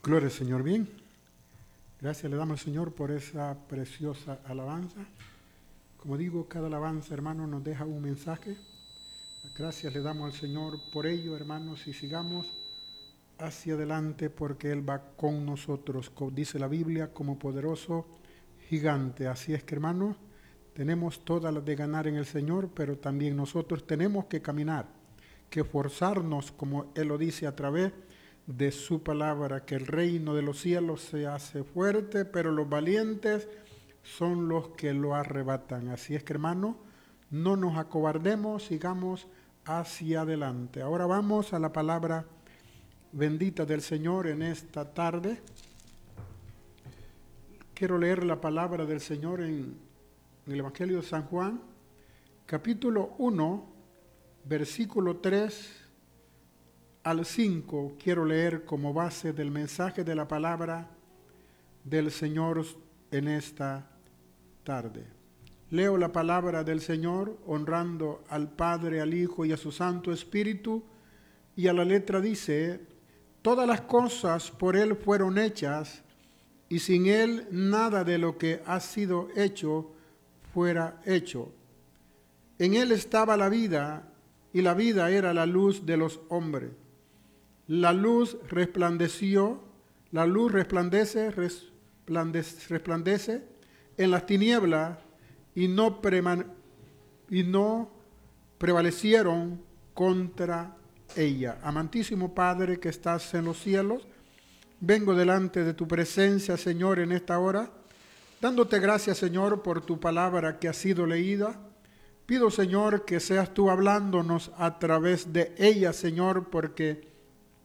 Gloria al Señor. Bien, gracias le damos al Señor por esa preciosa alabanza. Como digo, cada alabanza, hermano, nos deja un mensaje. Gracias le damos al Señor por ello, hermanos, y sigamos hacia adelante porque Él va con nosotros, dice la Biblia, como poderoso gigante. Así es que, hermanos, tenemos todas las de ganar en el Señor, pero también nosotros tenemos que caminar, que esforzarnos, como Él lo dice a través de su palabra, que el reino de los cielos se hace fuerte, pero los valientes son los que lo arrebatan. Así es que, hermano, no nos acobardemos, sigamos hacia adelante. Ahora vamos a la palabra bendita del Señor en esta tarde. Quiero leer la palabra del Señor en el Evangelio de San Juan, capítulo 1, versículo 3 al 5. Quiero leer como base del mensaje de la palabra del Señor en esta tarde. Leo la palabra del Señor honrando al Padre, al Hijo y a su Santo Espíritu, y a la letra dice: todas las cosas por Él fueron hechas, y sin Él nada de lo que ha sido hecho fuera hecho. En Él estaba la vida, y la vida era la luz de los hombres. La luz resplandece en las tinieblas, y no prevalecieron contra ella. Amantísimo Padre que estás en los cielos, vengo delante de tu presencia, Señor, en esta hora, dándote gracias, Señor, por tu palabra que ha sido leída. Pido, Señor, que seas tú hablándonos a través de ella, Señor, porque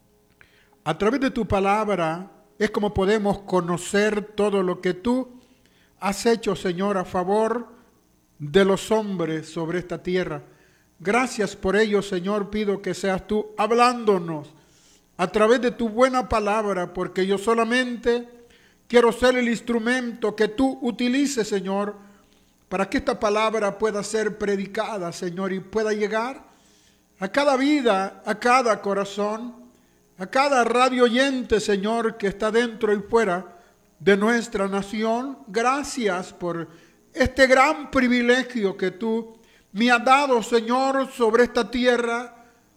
a través de tu palabra es como podemos conocer todo lo que tú has hecho, Señor, a favor de los hombres sobre esta tierra. Gracias por ello, Señor. Pido que seas tú hablándonos a través de tu buena palabra, porque yo solamente quiero ser el instrumento que tú utilices, Señor, para que esta palabra pueda ser predicada, Señor, y pueda llegar a cada vida, a cada corazón, a cada radio oyente, Señor, que está dentro y fuera de nuestra nación. Gracias por este gran privilegio que tú me has dado, Señor, sobre esta tierra.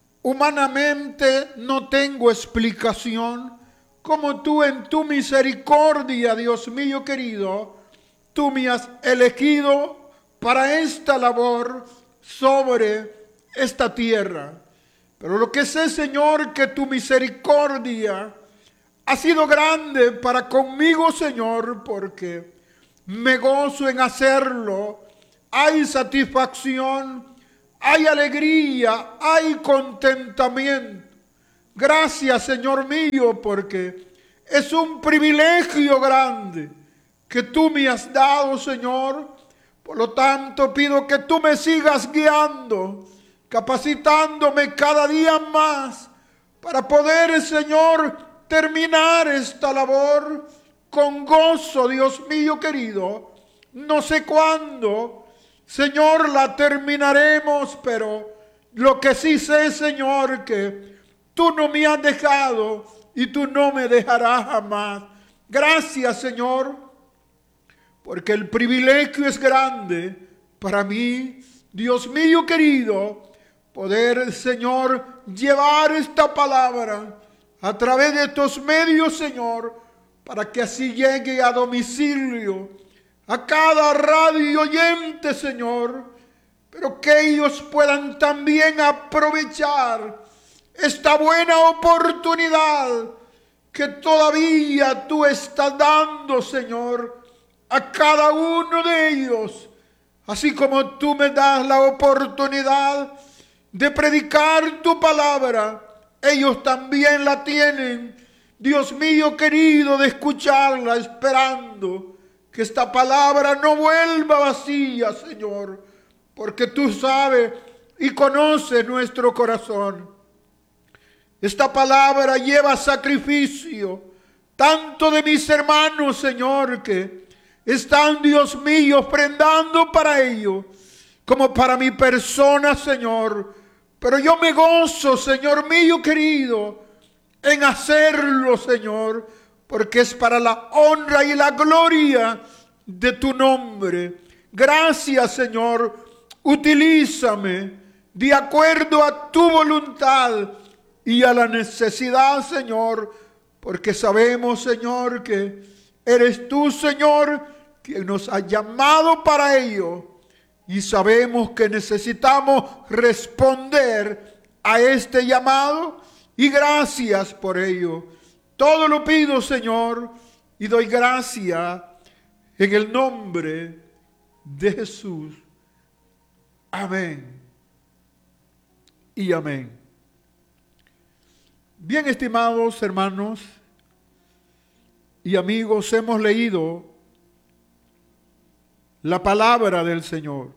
Humanamente no tengo explicación, como tú en tu misericordia, Dios mío querido, tú me has elegido para esta labor sobre esta tierra. Pero lo que sé, Señor, que tu misericordia ha sido grande para conmigo, Señor, porque me gozo en hacerlo. Hay satisfacción, hay alegría, hay contentamiento. Gracias, Señor mío, porque es un privilegio grande que tú me has dado, Señor. Por lo tanto, pido que tú me sigas guiando, capacitándome cada día más para poder, Señor, terminar esta labor con gozo, Dios mío querido. No sé cuándo, Señor, la terminaremos, pero lo que sí sé, Señor, que tú no me has dejado y tú no me dejarás jamás. Gracias, Señor, porque el privilegio es grande para mí, Dios mío querido, poder, Señor, llevar esta palabra a través de estos medios, Señor, para que así llegue a domicilio, a cada radio oyente, Señor, pero que ellos puedan también aprovechar esta buena oportunidad que todavía tú estás dando, Señor, a cada uno de ellos, así como tú me das la oportunidad de predicar tu palabra, ellos también la tienen, Dios mío querido, de escucharla, esperando que esta palabra no vuelva vacía, Señor, porque tú sabes y conoces nuestro corazón. Esta palabra lleva sacrificio, tanto de mis hermanos, Señor, que están, Dios mío, ofrendando para ello, como para mi persona, Señor. Pero yo me gozo, Señor mío querido, en hacerlo, Señor, porque es para la honra y la gloria de tu nombre. Gracias, Señor. Utilízame de acuerdo a tu voluntad y a la necesidad, Señor, porque sabemos, Señor, que eres tú, Señor, quien nos ha llamado para ello, y sabemos que necesitamos responder a este llamado, y gracias por ello. Todo lo pido, Señor, y doy gracias en el nombre de Jesús. Amén y amén. Bien, estimados hermanos y amigos, hemos leído la palabra del Señor.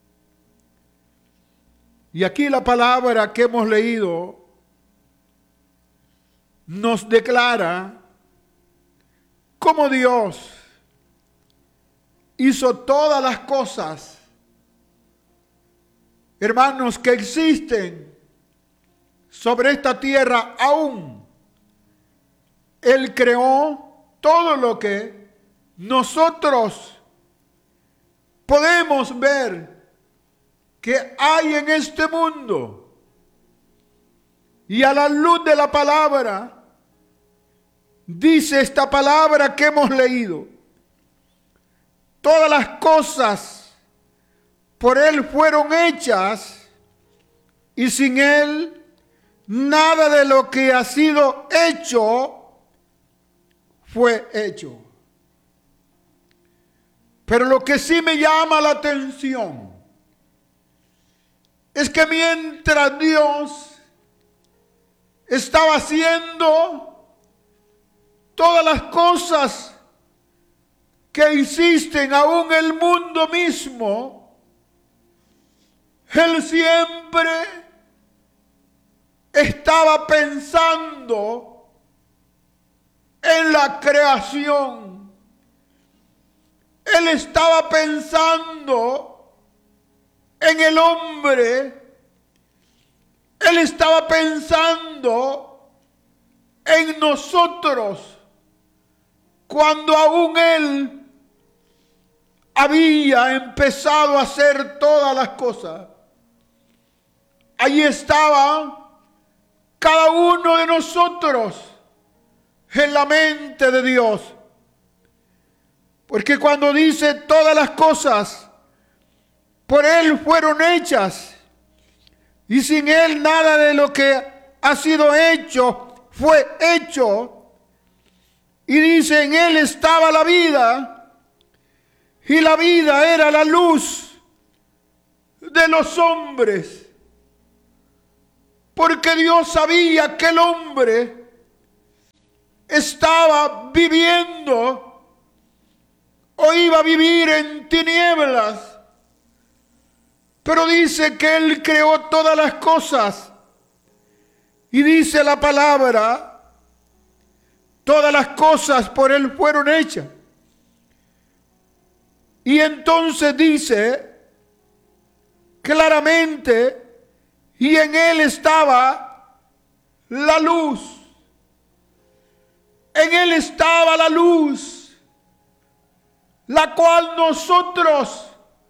Y aquí la palabra que hemos leído nos declara cómo Dios hizo todas las cosas, hermanos, que existen sobre esta tierra aún. Él creó todo lo que nosotros podemos ver que hay en este mundo. Y a la luz de la palabra, dice esta palabra que hemos leído: todas las cosas por Él fueron hechas, y sin Él nada de lo que ha sido hecho fue hecho. Pero lo que sí me llama la atención es que mientras Dios estaba haciendo todas las cosas que existen aún en el mundo mismo, Él siempre estaba pensando en la creación. Él estaba pensando en el hombre. Él estaba pensando en nosotros cuando aún Él había empezado a hacer todas las cosas. Allí estaba cada uno de nosotros en la mente de Dios. Porque cuando dice todas las cosas por Él fueron hechas, y sin Él nada de lo que ha sido hecho fue hecho, y dice en Él estaba la vida, y la vida era la luz de los hombres. Porque Dios sabía que el hombre estaba viviendo o iba a vivir en tinieblas. Pero dice que Él creó todas las cosas. Y dice la palabra, todas las cosas por Él fueron hechas. Y entonces dice claramente, y en Él estaba la luz. En Él estaba la luz, la cual nosotros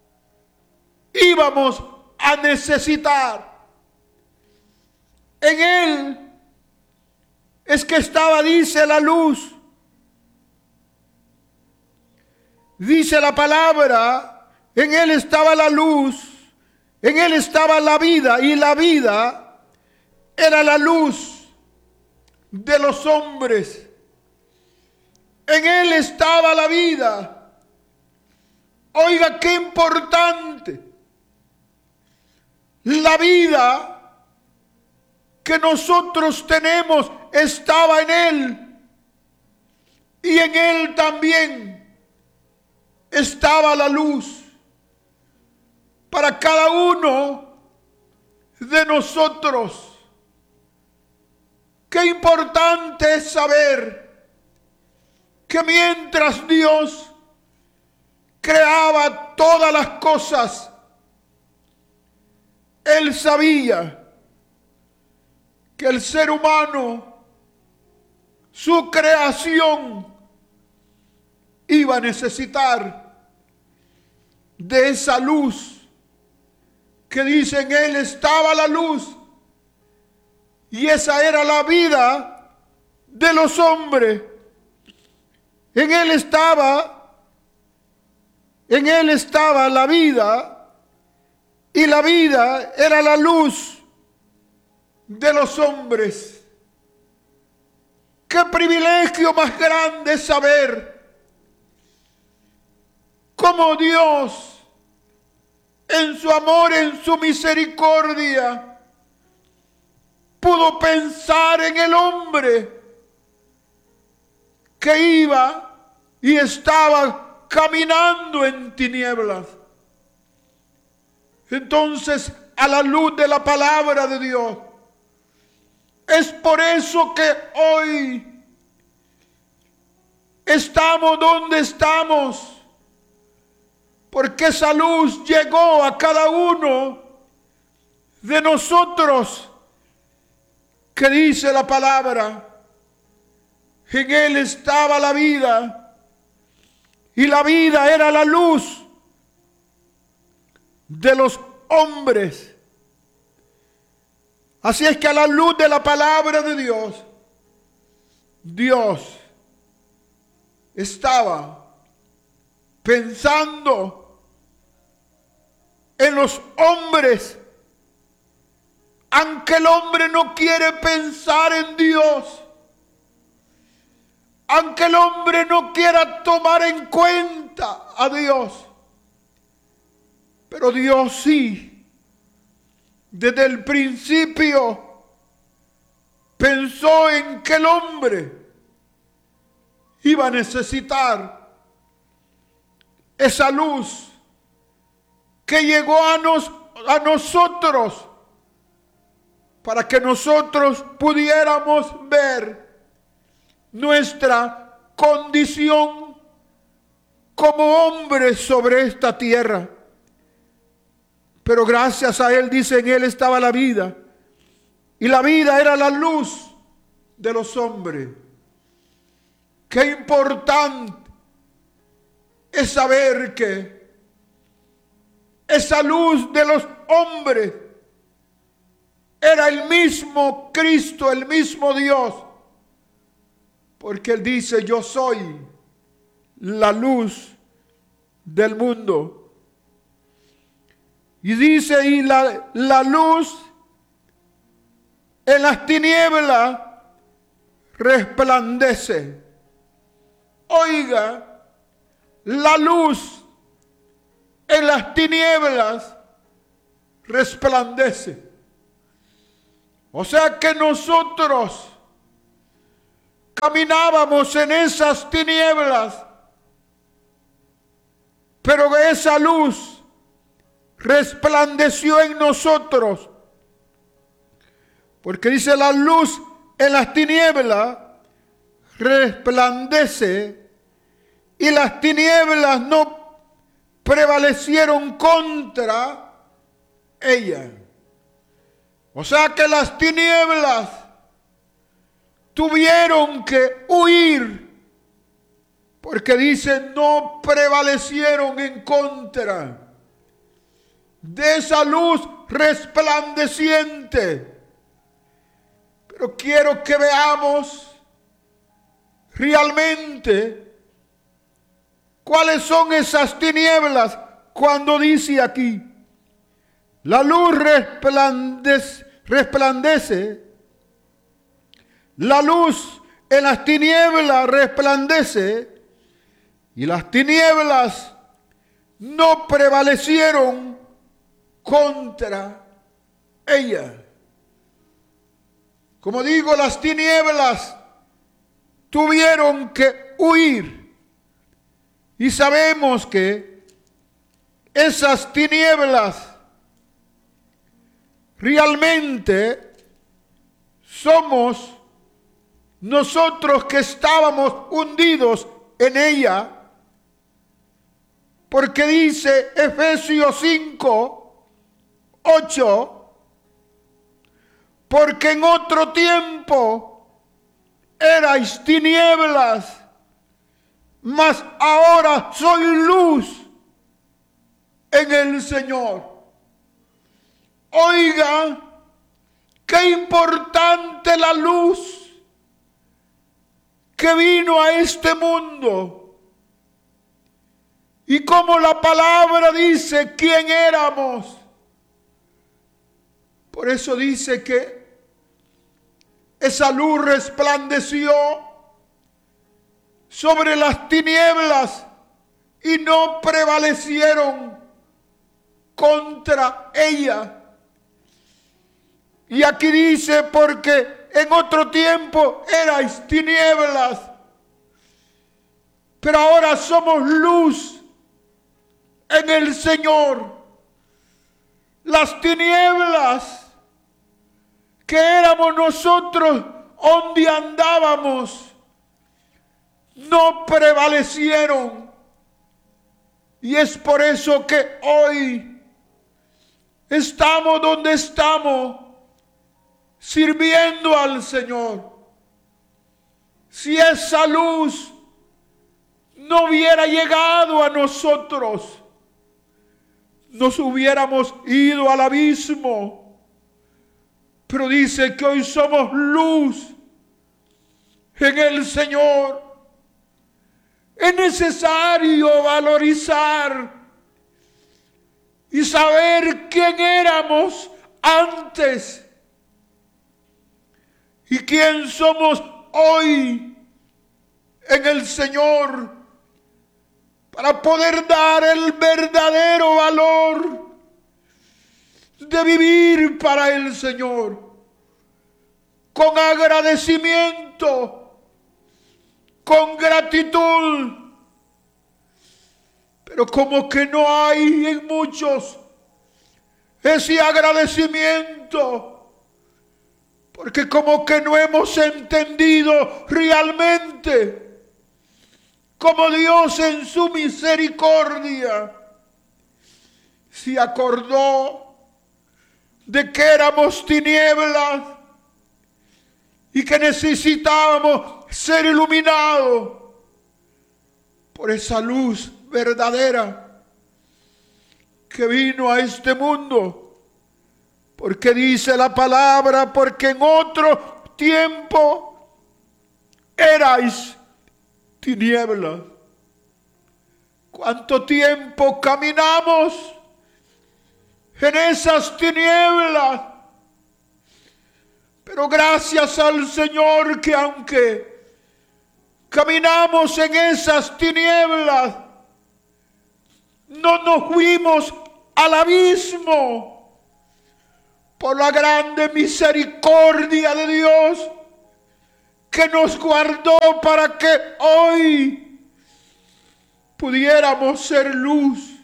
íbamos a necesitar. En Él es que estaba, dice, la luz. Dice la palabra, en Él estaba la luz. En Él estaba la vida, y la vida era la luz de los hombres. En Él estaba la vida. Oiga, qué importante. La vida que nosotros tenemos estaba en Él. Y en Él también estaba la luz para cada uno de nosotros. Qué importante es saber que mientras Dios creaba todas las cosas, Él sabía que el ser humano su creación iba a necesitar de esa luz que dice: en Él estaba la luz, y esa era la vida de los hombres. En Él estaba la vida, y la vida era la luz de los hombres. Qué privilegio más grande es saber cómo Dios, en su amor, en su misericordia, pudo pensar en el hombre que iba y estaba caminando en tinieblas. Entonces, a la luz de la palabra de Dios, es por eso que hoy estamos donde estamos, porque esa luz llegó a cada uno de nosotros, que dice la palabra: en Él estaba la vida, y la vida era la luz de los hombres. Así es que a la luz de la palabra de Dios, Dios estaba pensando en los hombres, aunque el hombre no quiere pensar en Dios, aunque el hombre no quiera tomar en cuenta a Dios, pero Dios sí. Desde el principio pensó en que el hombre iba a necesitar esa luz que llegó a nosotros, para que nosotros pudiéramos ver nuestra condición como hombres sobre esta tierra. Pero gracias a Él, dice, en Él estaba la vida, y la vida era la luz de los hombres. Qué importante es saber que esa luz de los hombres era el mismo Cristo, el mismo Dios, porque Él dice: yo soy la luz del mundo. Y dice: y la luz en las tinieblas resplandece. Oiga, la luz en las tinieblas resplandece. O sea que nosotros caminábamos en esas tinieblas, pero esa luz resplandeció en nosotros, porque dice: la luz en las tinieblas resplandece, y las tinieblas no prevalecieron contra ella. O sea que las tinieblas tuvieron que huir, porque dice: no prevalecieron en contra de esa luz resplandeciente. Pero quiero que veamos realmente cuáles son esas tinieblas, cuando dice aquí: la luz resplandece, la luz en las tinieblas resplandece, y las tinieblas no prevalecieron contra ella. Como digo, las tinieblas tuvieron que huir, y sabemos que esas tinieblas realmente somos nosotros, que estábamos hundidos en ella, porque dice Efesios 5:8: porque en otro tiempo erais tinieblas, mas ahora soy luz en el Señor. Oiga, qué importante la luz que vino a este mundo. Y como la palabra dice quién éramos. Por eso dice que esa luz resplandeció sobre las tinieblas y no prevalecieron contra ella. Y aquí dice, porque en otro tiempo erais tinieblas, pero ahora somos luz en el Señor. Las tinieblas que éramos nosotros, donde andábamos, no prevalecieron. Y es por eso que hoy estamos donde estamos, sirviendo al Señor. Si esa luz no hubiera llegado a nosotros, nos hubiéramos ido al abismo. Pero dice que hoy somos luz en el Señor. Es necesario valorizar y saber quién éramos antes y quién somos hoy en el Señor, para poder dar el verdadero valor de vivir para el Señor, con agradecimiento, con gratitud. Pero como que no hay en muchos ese agradecimiento, porque como que no hemos entendido realmente como Dios en su misericordia se acordó de que éramos tinieblas y que necesitábamos ser iluminados por esa luz verdadera que vino a este mundo. Porque dice la palabra, porque en otro tiempo erais tinieblas. ¿Cuánto tiempo caminamos en esas tinieblas? Pero gracias al Señor que aunque caminamos en esas tinieblas, no nos fuimos al abismo. Por la grande misericordia de Dios que nos guardó para que hoy pudiéramos ser luz.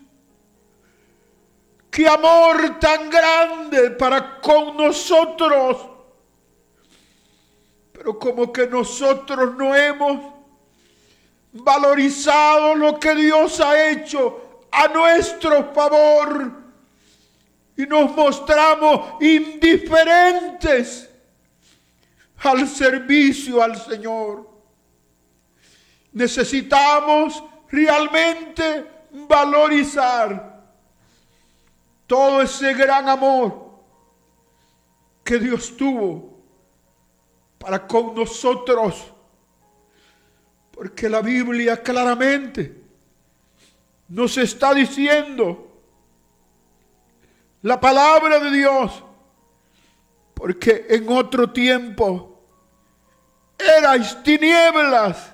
Qué amor tan grande para con nosotros. Pero como que nosotros no hemos valorizado lo que Dios ha hecho a nuestro favor y nos mostramos indiferentes al servicio al Señor. Necesitamos realmente valorizar todo ese gran amor que Dios tuvo para con nosotros, porque la Biblia claramente nos está diciendo, la palabra de Dios, porque en otro tiempo erais tinieblas,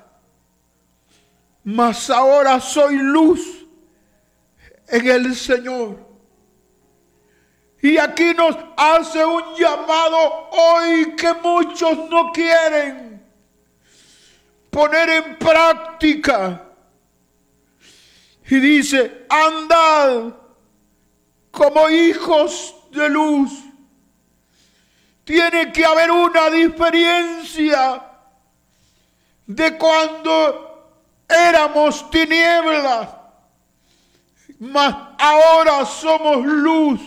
mas ahora soy luz en el Señor. Y aquí nos hace un llamado hoy que muchos no quieren poner en práctica. Y dice, andad como hijos de luz. Tiene que haber una diferencia de cuando éramos tinieblas, mas ahora somos luz.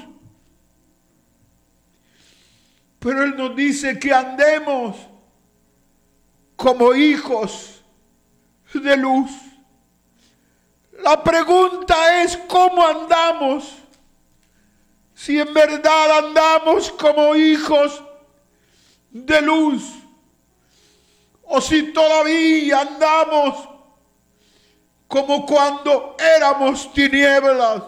Pero Él nos dice que andemos como hijos de luz. La pregunta es, ¿cómo andamos? Si en verdad andamos como hijos de luz, o si todavía andamos como cuando éramos tinieblas.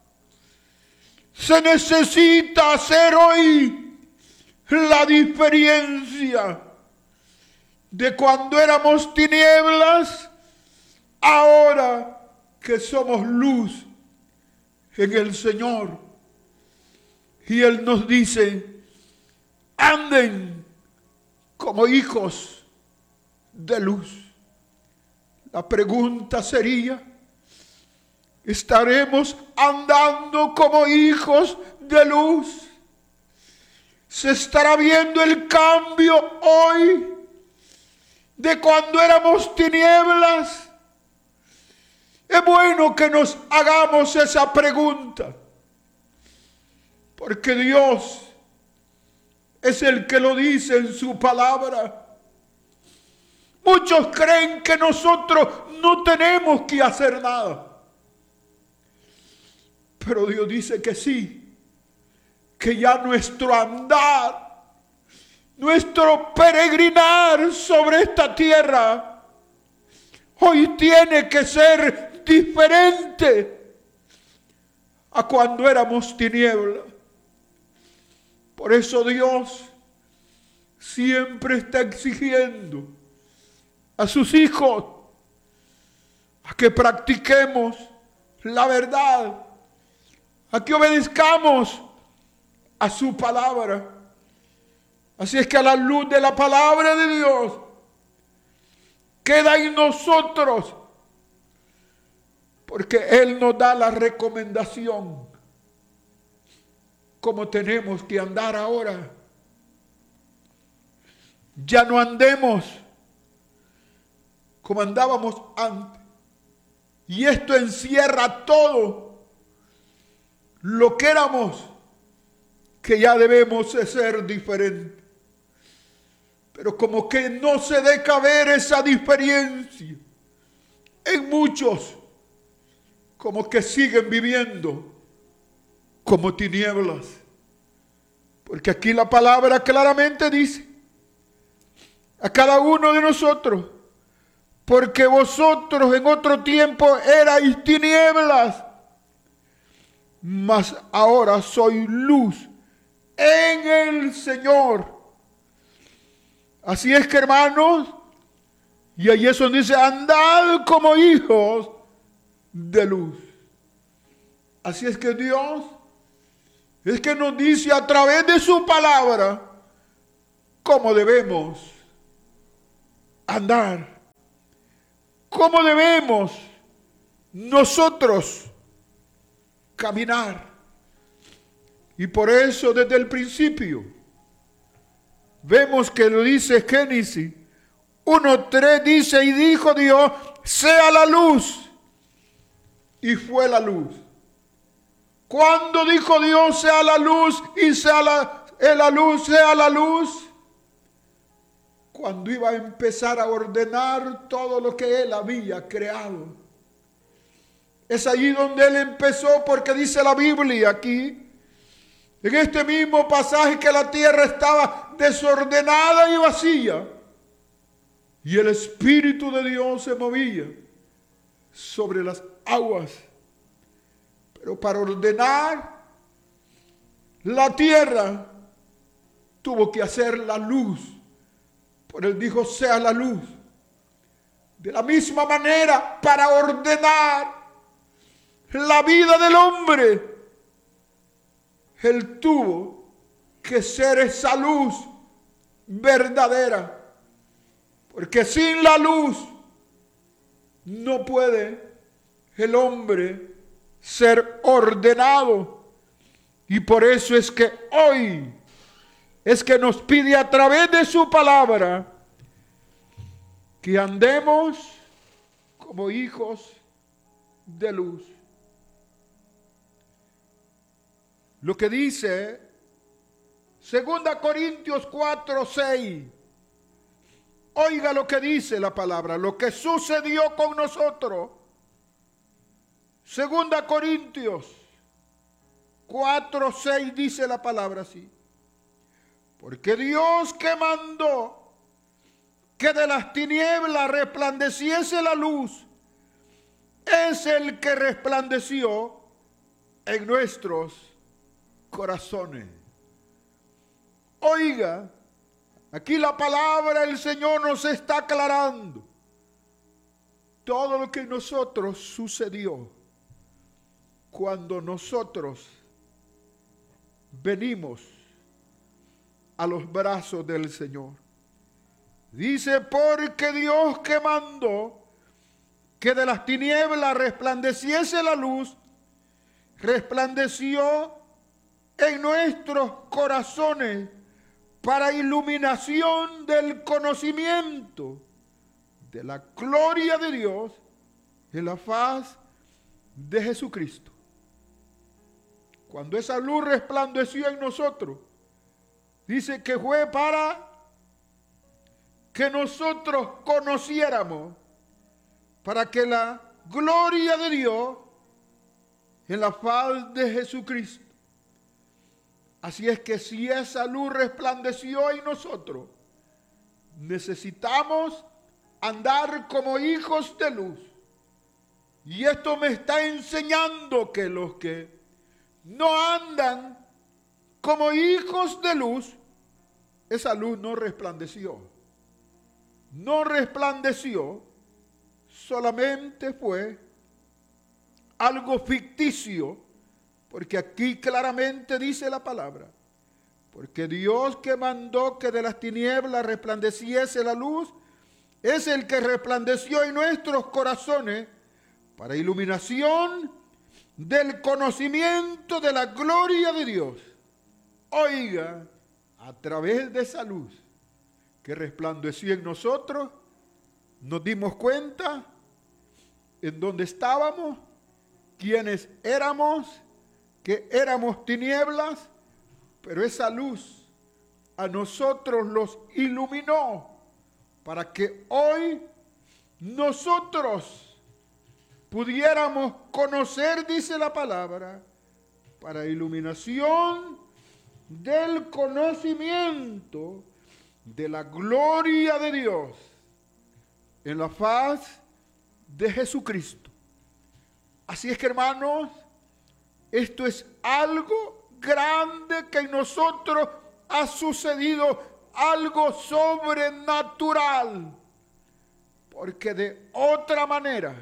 Se necesita hacer hoy la diferencia de cuando éramos tinieblas, ahora que somos luz en el Señor. Y Él nos dice, anden como hijos de luz. La pregunta sería, ¿estaremos andando como hijos de luz? ¿Se estará viendo el cambio hoy de cuando éramos tinieblas? Es bueno que nos hagamos esa pregunta, porque Dios es el que lo dice en su palabra. Muchos creen que nosotros no tenemos que hacer nada, pero Dios dice que sí, que ya nuestro andar, nuestro peregrinar sobre esta tierra, hoy tiene que ser diferente a cuando éramos tinieblas. Por eso Dios siempre está exigiendo a sus hijos a que practiquemos la verdad, a que obedezcamos a su palabra. Así es que a la luz de la palabra de Dios queda en nosotros, porque Él nos da la recomendación cómo tenemos que andar ahora. Ya no andemos como andábamos antes. Y esto encierra todo lo que éramos, que ya debemos de ser diferentes. Pero como que no se deja ver esa diferencia en muchos, como que siguen viviendo como tinieblas. Porque aquí la palabra claramente dice a cada uno de nosotros, porque vosotros en otro tiempo erais tinieblas, mas ahora soy luz en el Señor. Así es que, hermanos, y ahí eso dice, andad como hijos de luz. Así es que Dios es que nos dice a través de su palabra cómo debemos andar. ¿Cómo debemos nosotros caminar? Y por eso desde el principio vemos que lo dice Génesis 1:3, dice, y dijo Dios, sea la luz, y fue la luz. ¿Cuándo dijo Dios sea la luz y sea la luz, sea la luz? Cuando iba a empezar a ordenar todo lo que Él había creado. Es allí donde Él empezó, porque dice la Biblia aquí, en este mismo pasaje, que la tierra estaba desordenada y vacía, y el Espíritu de Dios se movía sobre las aguas. Pero para ordenar la tierra tuvo que hacer la luz. Por él dijo, sea la luz. De la misma manera, para ordenar la vida del hombre, él tuvo que ser esa luz verdadera. Porque sin la luz no puede el hombre ser ordenado. Y por eso es que hoy es que nos pide a través de su palabra que andemos como hijos de luz. Lo que dice 2 Corintios 4:6, Oiga lo que dice la palabra, lo que sucedió con nosotros. 2 Corintios 4:6 dice la palabra así. Porque Dios que mandó que de las tinieblas resplandeciese la luz, es el que resplandeció en nuestros corazones. Oiga, aquí la palabra del Señor nos está aclarando todo lo que en nosotros sucedió cuando nosotros venimos a los brazos del Señor. Dice, porque Dios que mandó que de las tinieblas resplandeciese la luz, resplandeció en nuestros corazones para iluminación del conocimiento de la gloria de Dios en la faz de Jesucristo. Cuando esa luz resplandeció en nosotros, dice que fue para que nosotros conociéramos, para que la gloria de Dios en la faz de Jesucristo. Así es que si esa luz resplandeció en nosotros, necesitamos andar como hijos de luz. Y esto me está enseñando que los que no andan como hijos de luz, esa luz no resplandeció. No resplandeció, solamente fue algo ficticio, porque aquí claramente dice la palabra, porque Dios que mandó que de las tinieblas resplandeciese la luz, es el que resplandeció en nuestros corazones para iluminación del conocimiento de la gloria de Dios. Oiga, a través de esa luz que resplandeció en nosotros, nos dimos cuenta en dónde estábamos, quiénes éramos, que éramos tinieblas, pero esa luz a nosotros los iluminó para que hoy nosotros pudiéramos conocer, dice la palabra, para iluminación del conocimiento de la gloria de Dios en la faz de Jesucristo. Así es que, hermanos, esto es algo grande que en nosotros ha sucedido, algo sobrenatural, porque de otra manera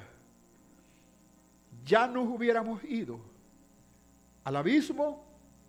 ya nos hubiéramos ido al abismo,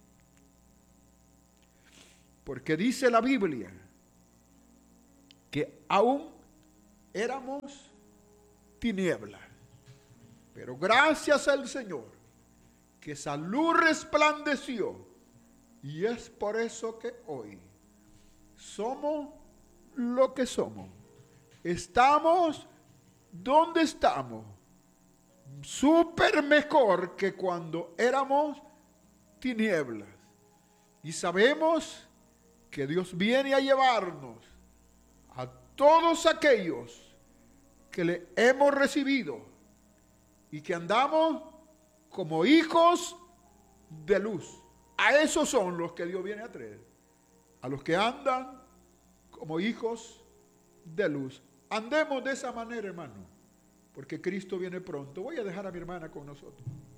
porque dice la Biblia que aún éramos tinieblas, pero gracias al Señor que esa luz resplandeció, y es por eso que hoy somos lo que somos, estamos donde estamos, súper mejor que cuando éramos tinieblas, y sabemos que Dios viene a llevarnos a todos aquellos que le hemos recibido y que andamos como hijos de luz. A esos son los que Dios viene a traer, a los que andan como hijos de luz. Andemos de esa manera, hermano, porque Cristo viene pronto. Voy a dejar a mi hermana con nosotros.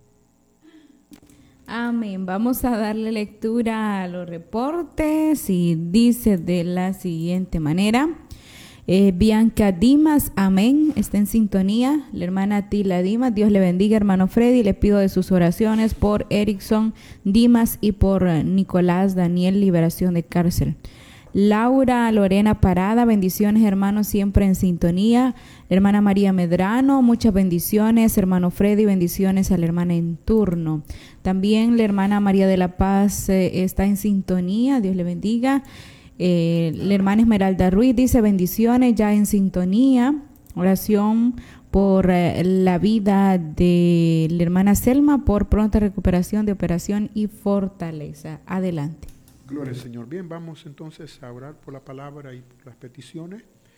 Amén. Vamos a darle lectura a los reportes y dice de la siguiente manera. Bianca Dimas, amén, está en sintonía. La hermana Tila Dimas, Dios le bendiga, hermano Freddy. Le pido de sus oraciones por Erickson Dimas y por Nicolás Daniel, liberación de cárcel. Laura Lorena Parada, bendiciones, hermanos, siempre en sintonía. La hermana María Medrano, muchas bendiciones. Hermano Freddy, bendiciones a la hermana en turno. También la hermana María de la Paz está en sintonía, Dios le bendiga. La hermana Esmeralda Ruiz dice bendiciones, ya en sintonía. Oración por la vida de la hermana Selma, por pronta recuperación de operación y fortaleza. Adelante. Gloria al Señor. Bien, vamos entonces a orar por la palabra y por las peticiones.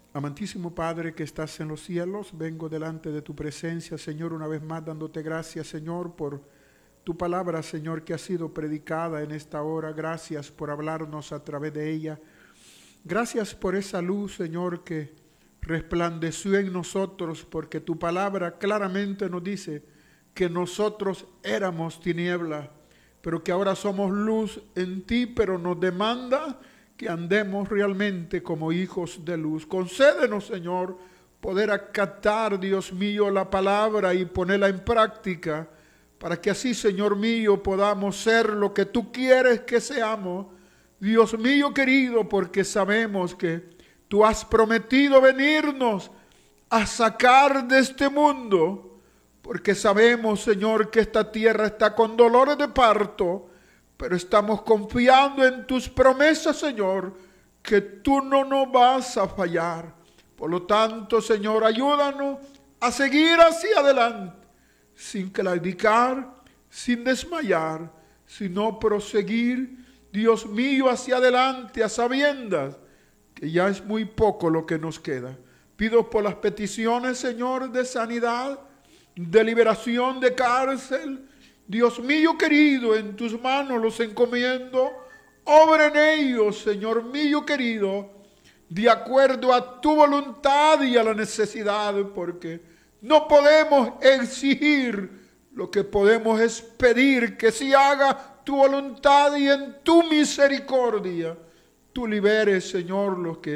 Amantísimo Padre que estás en los cielos, vengo delante de tu presencia, Señor, una vez más dándote gracias, Señor, por tu palabra, Señor, que ha sido predicada en esta hora. Gracias por hablarnos a través de ella. Gracias por esa luz, Señor, que resplandeció en nosotros, porque tu palabra claramente nos dice que nosotros éramos tinieblas, pero que ahora somos luz en ti, pero nos demanda que andemos realmente como hijos de luz. Concédenos, Señor, poder acatar, Dios mío, la palabra y ponerla en práctica, para que así, Señor mío, podamos ser lo que tú quieres que seamos, Dios mío querido, porque sabemos que tú has prometido venirnos a sacar de este mundo, porque sabemos, Señor, que esta tierra está con dolores de parto, pero estamos confiando en tus promesas, Señor, que tú no nos vas a fallar. Por lo tanto, Señor, ayúdanos a seguir hacia adelante, sin claudicar, sin desmayar, sino proseguir, Dios mío, hacia adelante, a sabiendas que ya es muy poco lo que nos queda. Pido por las peticiones, Señor, de sanidad, de liberación de cárcel. Dios mío querido, en tus manos los encomiendo. Obra en ellos, Señor mío querido, de acuerdo a tu voluntad y a la necesidad, porque no podemos exigir, lo que podemos es pedir que se haga tu voluntad y en tu misericordia tú liberes, Señor,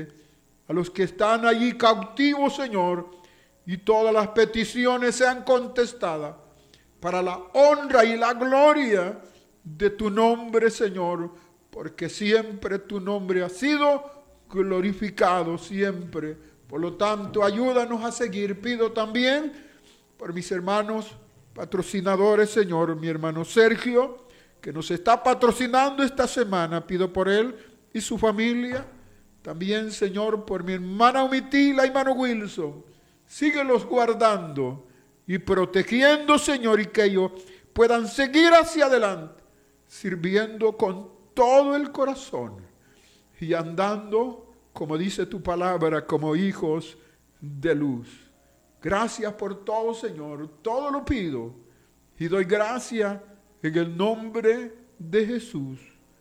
a los que están allí cautivos, Señor, y todas las peticiones sean contestadas para la honra y la gloria de tu nombre, Señor, porque siempre tu nombre ha sido glorificado, siempre. Por lo tanto, ayúdanos a seguir. Pido también por mis hermanos patrocinadores, Señor, mi hermano Sergio, que nos está patrocinando esta semana. Pido por él y su familia. También, Señor, por mi hermana Omitila y hermano Wilson. Síguelos guardando y protegiendo, Señor, y que ellos puedan seguir hacia adelante, sirviendo con todo el corazón y andando, como dice tu palabra, como hijos de luz. Gracias por todo, Señor. Todo lo pido y doy gracias en el nombre de Jesús.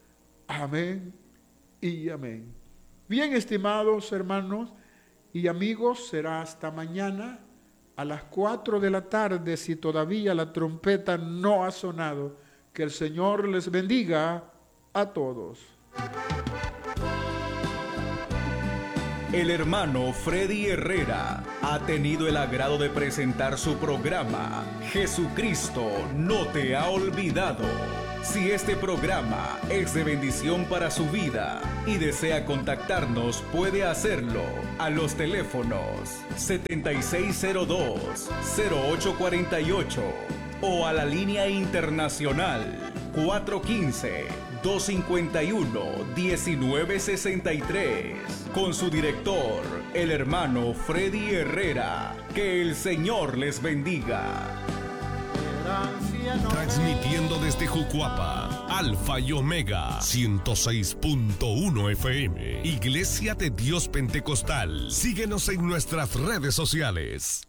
Amén y amén. Bien, estimados hermanos y amigos, será hasta mañana a las 4 de la tarde, si todavía la trompeta no ha sonado. Que el Señor les bendiga a todos. El hermano Freddy Herrera ha tenido el agrado de presentar su programa Jesucristo no te ha olvidado. Si este programa es de bendición para su vida y desea contactarnos, puede hacerlo a los teléfonos 7602-0848 o a la línea internacional 415-251-1963 con su director, el hermano Freddy Herrera. Que el Señor les bendiga. Transmitiendo desde Jucuapa, Alfa y Omega 106.1 FM, Iglesia de Dios Pentecostal. Síguenos en nuestras redes sociales.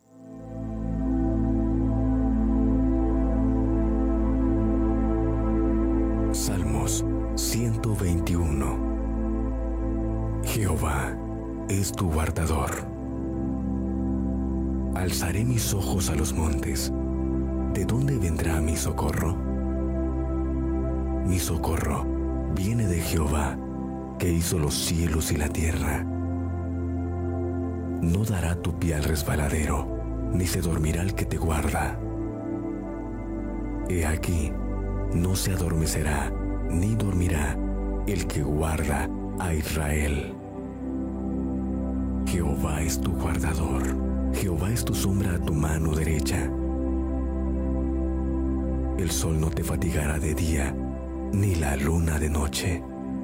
Salmos 121. Jehová es tu guardador. Alzaré mis ojos a los montes. ¿De dónde vendrá mi socorro? Mi socorro viene de Jehová, que hizo los cielos y la tierra. No dará tu pie al resbaladero, ni se dormirá el que te guarda. He aquí, no se adormecerá, ni dormirá el que guarda a Israel. Jehová es tu guardador, Jehová es tu sombra a tu mano derecha. El sol no te fatigará de día, ni la luna de noche.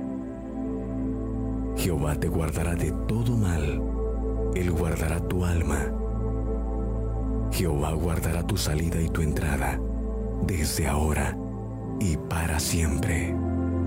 Jehová te guardará de todo mal, Él guardará tu alma. Jehová guardará tu salida y tu entrada, desde ahora y para siempre.